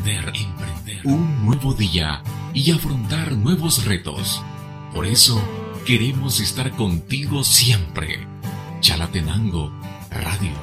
un nuevo día y afrontar nuevos retos. Por eso queremos estar contigo siempre. Chalatenango Radio.